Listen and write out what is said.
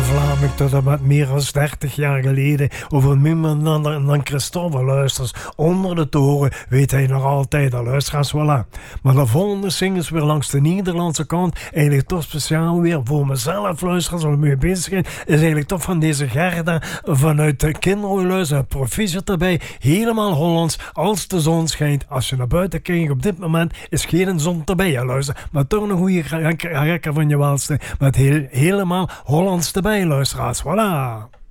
Vlaming tot en met meer dan 30 jaar geleden over niemand dan Christophe luisters. Onder de toren weet hij nog altijd, de luisteraars, voilà. Maar de volgende single is weer langs de Nederlandse kant, eigenlijk toch speciaal weer voor mezelf, luisteraars, waar ik mee bezig zijn, is eigenlijk toch van deze Gerda vanuit de Kinderluis, een proficiat erbij, helemaal Hollands, als de zon schijnt. Als je naar buiten kijkt op dit moment, is geen zon erbij, ja, luister. Maar toch een goede rekker van je welste, met helemaal Hollands erbij, luisteraars, voilà.